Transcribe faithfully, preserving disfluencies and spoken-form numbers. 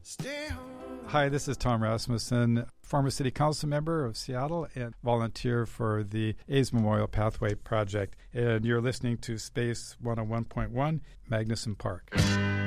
Stay home. Hi, this is Tom Rasmussen, former city council member of Seattle and volunteer for the A's Memorial Pathway Project. And you're listening to Space one oh one point one, Magnuson Park.